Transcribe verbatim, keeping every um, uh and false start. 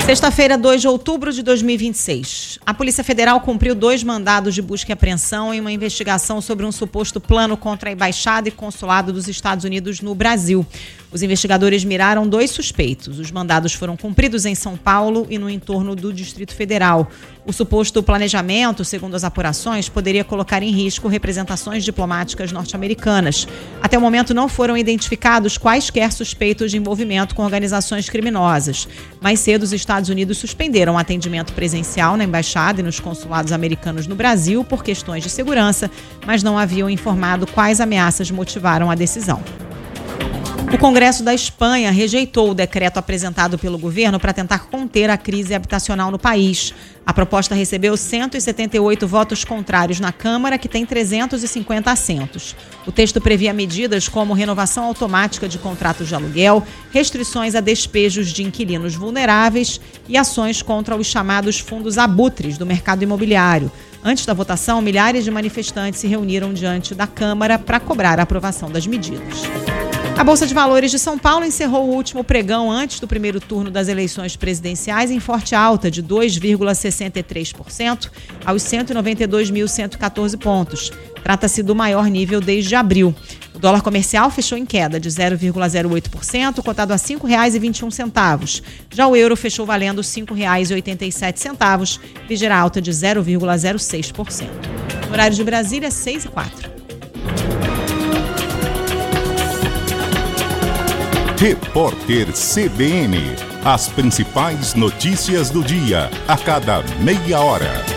Sexta-feira, dois de outubro de dois mil e vinte e seis. A Polícia Federal cumpriu dois mandados de busca e apreensão em uma investigação sobre um suposto plano contra a Embaixada e Consulado dos Estados Unidos no Brasil. Os investigadores miraram dois suspeitos. Os mandados foram cumpridos em São Paulo e no entorno do Distrito Federal. O suposto planejamento, segundo as apurações, poderia colocar em risco representações diplomáticas norte-americanas. Até o momento não foram identificados quaisquer suspeitos de envolvimento com organizações criminosas. Mais cedo, os Estados Unidos suspenderam o atendimento presencial na embaixada e nos consulados americanos no Brasil por questões de segurança, mas não haviam informado quais ameaças motivaram a decisão. O Congresso da Espanha rejeitou o decreto apresentado pelo governo para tentar conter a crise habitacional no país. A proposta recebeu cento e setenta e oito votos contrários na Câmara, que tem trezentos e cinquenta assentos. O texto previa medidas como renovação automática de contratos de aluguel, restrições a despejos de inquilinos vulneráveis e ações contra os chamados fundos abutres do mercado imobiliário. Antes da votação, milhares de manifestantes se reuniram diante da Câmara para cobrar a aprovação das medidas. A Bolsa de Valores de São Paulo encerrou o último pregão antes do primeiro turno das eleições presidenciais em forte alta de dois vírgula sessenta e três por cento aos cento e noventa e dois mil cento e quatorze pontos. Trata-se do maior nível desde abril. O dólar comercial fechou em queda de zero vírgula zero oito por cento, cotado a cinco reais e vinte e um centavos. Já o euro fechou valendo cinco reais e oitenta e sete centavos, ligeira alta de zero vírgula zero seis por cento. No horário de Brasília, seis e quatro. Repórter C B N. As principais notícias do dia, a cada meia hora.